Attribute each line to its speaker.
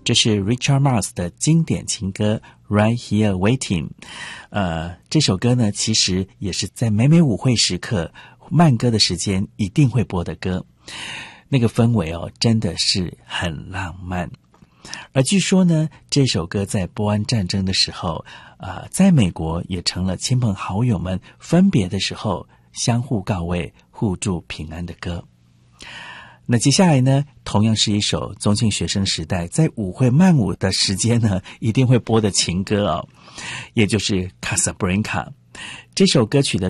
Speaker 1: 这是 Richard Marx 的经典情歌 Right Here Waiting。这首歌呢，其实也是在每舞会时刻慢歌的时间一定会播的歌，那个氛围真的是很浪漫。而据说呢，这首歌在波湾战争的时候在美国也成了亲朋好友们分别的时候相互告慰、互助平安的歌。那接下来呢，同样是一首宗庆学生时代在舞会慢舞的时间呢一定会播的情歌也就是 Casablanca。这首歌曲的